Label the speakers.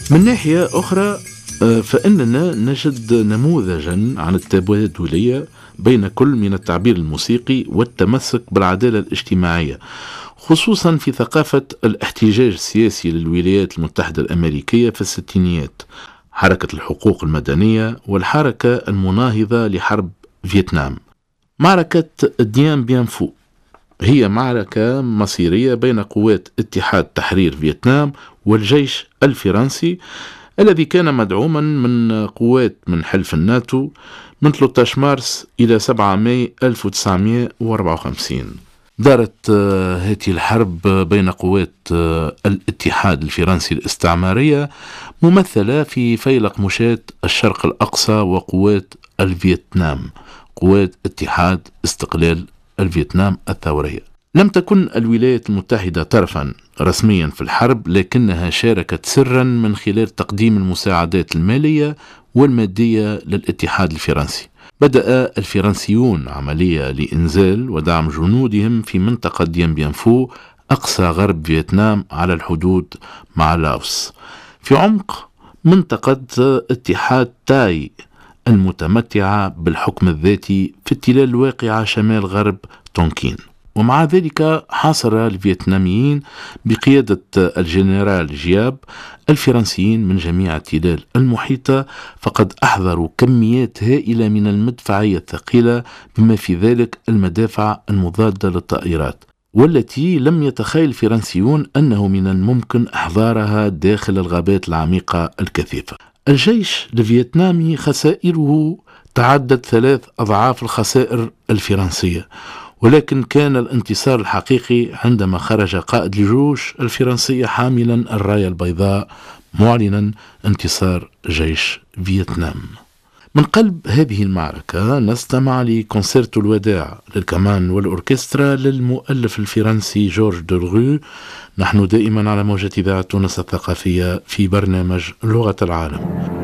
Speaker 1: من ناحية أخرى فإننا نجد نموذجا عن التبادلية بين كل من التعبير الموسيقي والتمسك بالعدالة الاجتماعية، خصوصا في ثقافة الاحتجاج السياسي للولايات المتحدة الأمريكية في الستينيات، حركة الحقوق المدنية والحركة المناهضة لحرب فيتنام. معركة ديان بيان فو هي معركة مصيرية بين قوات اتحاد تحرير فيتنام والجيش الفرنسي الذي كان مدعوما من قوات من حلف الناتو من 13 مارس إلى 7 ماي 1954. دارت هذه الحرب بين قوات الاتحاد الفرنسي الاستعمارية ممثلة في فيلق مشاة الشرق الأقصى وقوات الفيتنام، قوات اتحاد استقلال الفيتنام الثورية. لم تكن الولايات المتحدة طرفا رسميا في الحرب، لكنها شاركت سرا من خلال تقديم المساعدات المالية والمادية للاتحاد الفرنسي. بدأ الفرنسيون عملية لإنزال ودعم جنودهم في منطقة ديان بيان فو أقصى غرب فيتنام على الحدود مع لاوس، في عمق منطقة اتحاد تاي المتمتعة بالحكم الذاتي في التلال الواقعة شمال غرب تونكين. ومع ذلك حاصر الفيتناميين بقيادة الجنرال جياب الفرنسيين من جميع التلال المحيطة، فقد أحضروا كميات هائلة من المدفعية الثقيلة بما في ذلك المدافع المضادة للطائرات، والتي لم يتخيل الفرنسيون أنه من الممكن إحضارها داخل الغابات العميقة الكثيفة. الجيش الفيتنامي خسائره تعدت 3 أضعاف الخسائر الفرنسية، ولكن كان الانتصار الحقيقي عندما خرج قائد الجيوش الفرنسية حاملا الراية البيضاء معلنا انتصار جيش فيتنام. من قلب هذه المعركة نستمع لكونسيرتو الوداع للكمان والأوركسترا للمؤلف الفرنسي جورج دولغو. نحن دائما على موجة إذاعة تونس الثقافية في برنامج لغة العالم.